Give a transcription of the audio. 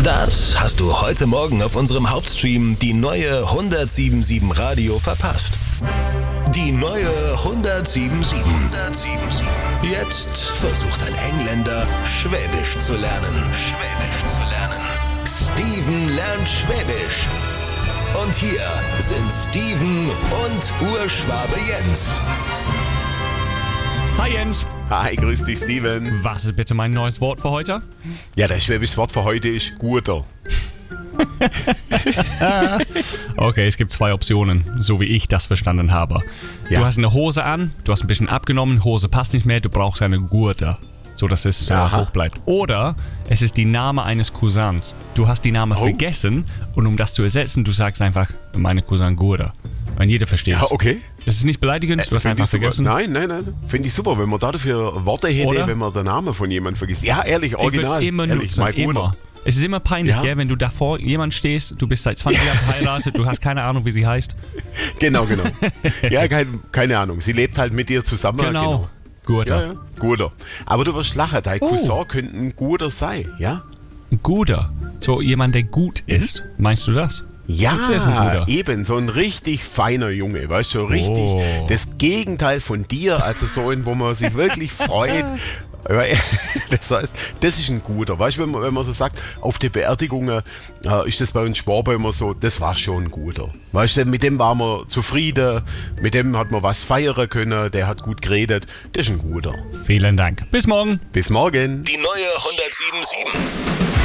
Das hast du heute Morgen auf unserem Hauptstream die neue 107.7 Radio verpasst. Die neue 107.7. Jetzt versucht ein Engländer, Schwäbisch zu lernen. Steven lernt Schwäbisch. Und hier sind Steven und Urschwabe Jens. Hi Jens. Hi, grüß dich Steven. Was ist bitte mein neues Wort für heute? Ja, das schwäbische Wort für heute ist guter. Okay, es gibt zwei Optionen, so wie ich das verstanden habe. Ja. Du hast eine Hose an, du hast ein bisschen abgenommen, Hose passt nicht mehr, du brauchst eine Gurte, so dass es hoch bleibt. Oder es ist die Name eines Cousins. Du hast die Name vergessen und um das zu ersetzen, du sagst einfach, meine Cousin Gurte. Und jeder versteht es. Ja, okay. Das ist nicht beleidigend, du hast einfach vergessen. Nein. Finde ich super, wenn man dafür Worte hätte, oder? Wenn man den Namen von jemandem vergisst. Ja, ehrlich, original. Ich würde es immer nutzen, immer. Es ist immer peinlich, gell, wenn du davor jemand stehst, du bist seit 20 Jahren verheiratet, du hast keine Ahnung, wie sie heißt. Genau. Ja, keine Ahnung. Sie lebt halt mit dir zusammen. Genau. Guter. Ja. Guter. Aber du wirst lachen, dein Cousin könnte ein Guter sein, ja? Ein Guter? So jemand, der gut ist. Meinst du das? Ja, eben, so ein richtig feiner Junge, weißt du, so richtig das Gegenteil von dir, also so ein, wo man sich wirklich freut. Das heißt, das ist ein guter, weißt du, wenn man so sagt, auf die Beerdigungen ist das bei uns Schwaben immer so, das war schon ein guter. Weißt du, mit dem waren wir zufrieden, mit dem hat man was feiern können, der hat gut geredet, das ist ein guter. Vielen Dank. Bis morgen. Bis morgen. Die neue 107.7.